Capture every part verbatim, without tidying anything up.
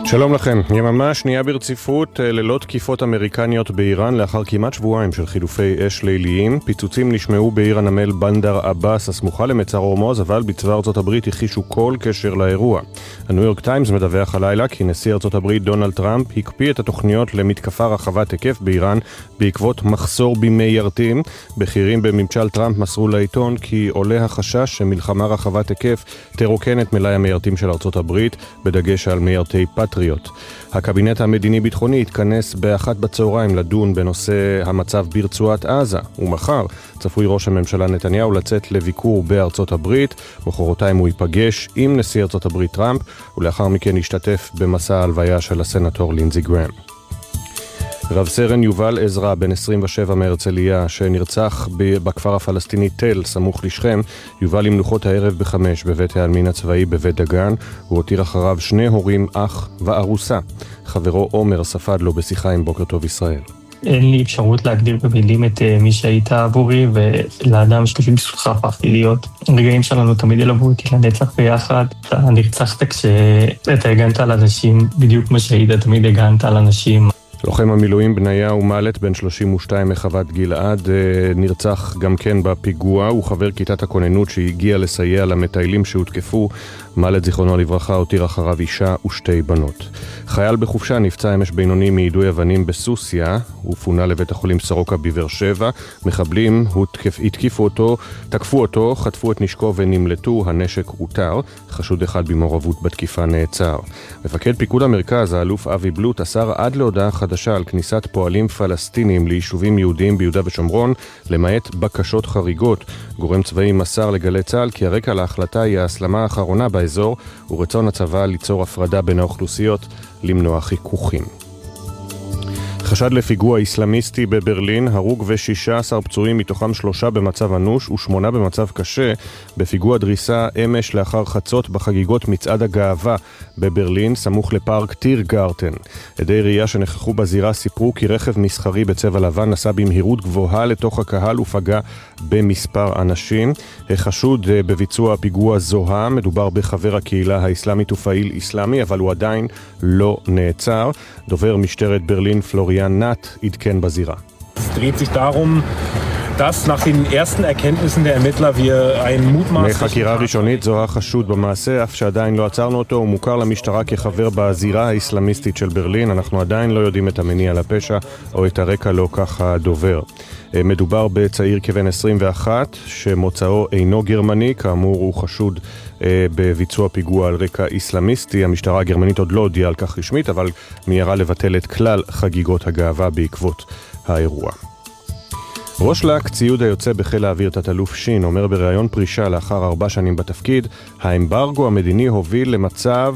שלום לכם. יממה שנייה ברציפות ללא תקיפות אמריקניות באיראן לאחר כמעט שבועיים של חילופי אש ליליים. פיצוצים נשמעו בעיר הנמל בנדר עבאס הסמוכה למצר הורמוז, אבל בצבא ארצות הברית הכחישו כל קשר לאירוע. הניו יורק טיימס מדווח הלילה כי נשיא ארצות הברית דונלד טראמפ הקפיא את התוכניות למתקפה רחבת היקף באיראן בעקבות מחסור במיירטים. בכירים בממשל טראמפ מסרו לעיתון כי עולה החשש שמלחמה רחבת היקף תרוקן את מלאי המיירטים של ארצות הברית, בדגש על מיירטי פטריוט. הקבינט המדיני-ביטחוני התכנס באחת בצהריים לדון בנושא המצב ברצועת עזה, ומחר צפוי ראש הממשלה נתניהו לצאת לביקור בארצות הברית. מחרתיים הוא ייפגש עם נשיא ארצות הברית טראמפ, ולאחר מכן ישתתף במסע ההלוויה של הסנטור לינזי גרהם. רב סרן יובל עזרא, בן עשרים ושבע מהרצליה, שנרצח בכפר הפלסטיני תל, סמוך לשכם, יובל עם לוחות הערב בחמש בבית העלמין הצבאי בבית דגן. הוא הותיר אחריו שני הורים, אח וארוסה. חברו עומר ספד לו בשיחה עם בוקר טוב ישראל. אין לי אפשרות להגדיר במילים את מי שהיית עבורי, ולאדם שבזכותך הפכתי להיות. הרגעים שלנו תמיד ילוו אותי לנצח ביחד. אתה נרצחת כשאתה הגנת על אנשים, בדיוק מה שהיית, תמיד הגנת על אנשים. לוחם המילואים בניהו מלט, בן שלושים ושתיים מחוות גלעד, נרצח גם כן בפיגוע. הוא חבר כיתת הכוננות שהגיע לסייע למטיילים שהותקפו. מלט זיכרונו לברכה הותיר אחריו אישה ושתי בנות. חייל בחופשה נפצע אמש בינוני מיידוי אבנים בסוסיה. הוא פונה לבית החולים סורוקה בבאר שבע. מחבלים הותקף, התקיפו אותו, תקפו אותו, חטפו את נשקו ונמלטו. הנשק הותר. חשוד אחד במעורבות בתקיפה נעצר. מפקד פיקוד המרכז, האלוף אבי בלוט, אסר עד להודעה חדשה על כניסת פועלים פלסטינים ליישובים יהודיים ביהודה ושומרון, למעט בקשות חריגות. גורם צבאי מסר לגלי צה"ל כי הרקע להחלטה היא ההסלמה האחרונה באזור, ורצון הצבא ליצור הפרדה בין האוכלוסיות, למנוע חיכוכים. חשד לפיגוע איסלאמיסטי בברלין, הרוג ו-שישה עשר פצועים, מתוכם שלושה במצב אנוש ושמונה במצב קשה, בפיגוע דריסה אמש לאחר חצות בחגיגות מצעד הגאווה בברלין, סמוך לפארק טירגרטן. עדי ראייה שנכחו בזירה סיפרו כי רכב מסחרי בצבע לבן נסע במהירות גבוהה לתוך הקהל ופגע במספר אנשים. החשוד בביצוע הפיגוע זוהה, מדובר בחבר הקהילה האסלאמית ופעיל איסלאמי, אבל הוא עדיין לא נעצר. דובר משטרת ברלין פלוריאן נאט עדכן בזירה. Es dreht sich darum, dass nach den ersten Erkenntnissen der Ermittler wir einen mutmaßlichen... מחקירה ראשונית זוהה חשוד במעשה, אף שעדיין לא עצרנו אותו. הוא מוכר למשטרה כחבר בזירה האסלאמיסטית של ברלין. אנחנו עדיין לא יודעים את המניע לפשע או את הרקע, לא ככה דובר. מדובר בצעיר כבן עשרים ואחת שמוצאו אינו גרמני, כאמור הוא חשוד בביצוע פיגוע על רקע איסלאמיסטי. המשטרה הגרמנית עוד לא הודיעה על כך רשמית, אבל מיירה לבטל את כלל חגיגות הגאווה בעקבות האירוע. ראש להק ציוד היוצא בחיל האוויר תת-אלוף שין אומר בראיון פרישה לאחר ארבע שנים בתפקיד, האמברגו המדיני הוביל למצב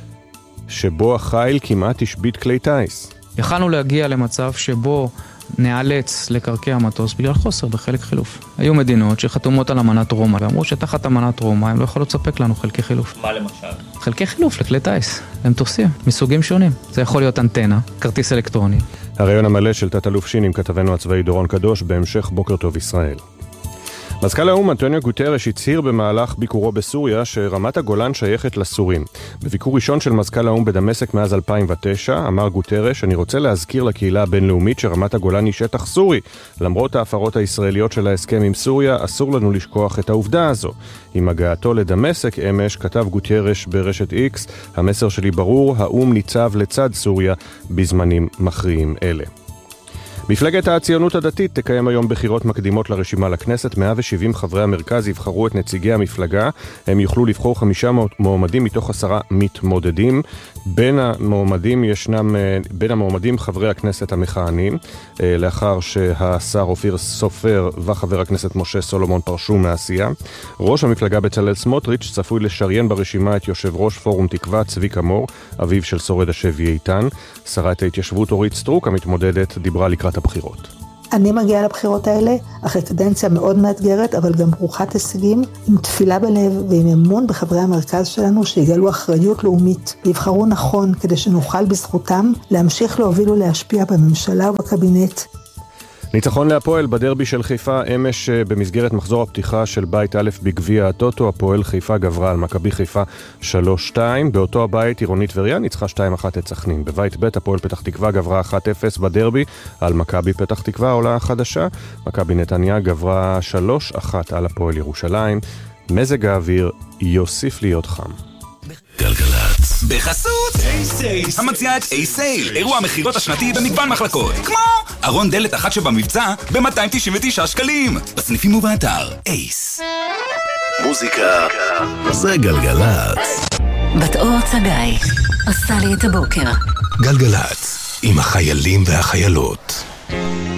שבו החיל כמעט השבית כלי טייס. יכלנו להגיע למצב שבו נאלץ לקרקע המטוס בגלל חוסר בחלק חילוף. היו מדינות שחתומות על אמנת רומא, ואמרו שתחת אמנת רומא הם לא יכולים לספק לנו חלקי חילוף. מה למשל? חלקי חילוף לכלי טייס. הם תופסים, מסוגים שונים. זה יכול להיות אנטנה, כרטיס אלקטרוני. הרעיון המלא של תת-אלוף שין עם כתבנו הצבאי דורון קדוש, בהמשך בוקר טוב ישראל. מזכ"ל האו"ם אנטוניו גוטרש הצהיר במהלך ביקורו בסוריה שרמת הגולן שייכת לסורים. בביקור ראשון של מזכ"ל האו"ם בדמשק מאז אלפיים ותשע אמר גוטרש, אני רוצה להזכיר לקהילה הבינלאומית שרמת הגולן היא שטח סורי. למרות ההפרות הישראליות של ההסכם עם סוריה, אסור לנו לשכוח את העובדה הזו. עם הגעתו לדמשק אמש כתב גוטרש ברשת איקס, המסר שלי ברור, האו"ם ניצב לצד סוריה בזמנים מכריעים אלה. מפלגת הציונות הדתית תקיים היום בחירות מקדימות לרשימה לכנסת. מאה ושבעים חברי המרכז יבחרו את נציגי המפלגה. הם יוכלו לבחור חמישה מועמדים מתוך עשרה מתמודדים. בין המועמדים ישנם, בין המועמדים חברי הכנסת המכהנים, לאחר שהשר אופיר סופר וחבר הכנסת משה סולומון פרשו מהעשייה. ראש המפלגה בצלאל סמוטריץ' צפוי לשריין ברשימה את יושב ראש פורום תקווה צביקה מור, אביו של שורד השבי איתן. שרת ההתיישבות אורית סטרוק המתמודדת דיברה לקראת הבחירות. אני מגיעה לבחירות האלה אחרי קדנציה מאוד מאתגרת, אבל גם ברוכת הישגים, עם תפילה בלב ועם אמון בחברי המרכז שלנו שיגלו אחריות לאומית, יבחרו נכון כדי שנוכל בזכותם להמשיך להוביל ולהשפיע בממשלה ובקבינט. ניצחון להפועל בדרבי של חיפה אמש במסגרת מחזור הפתיחה של בית א' בגביע הטוטו. הפועל חיפה גברה על מכבי חיפה שלוש שתיים. באותו הבית עירונית טבריה ניצחה שתיים אחת את סכנין. בבית ב' הפועל פתח תקווה גברה אחת אפס בדרבי על מכבי פתח תקווה העולה החדשה. מכבי נתניה גברה שלוש אחת על הפועל ירושלים. מזג האוויר יוסיף להיות חם. גלגלצ בחסות אייסייל, המציעה את אייסייל, אירוע המחירות השנתי במגוון מחלקות, כמו ארון דלת אחת שבמבצע ב-מאתיים תשעים ותשעה שקלים בסניפים ובאתר אייס. מוזיקה זה גלגלצ. בת אור צגאי עושה לי את הבוקר. גלגלצ עם החיילים והחיילות.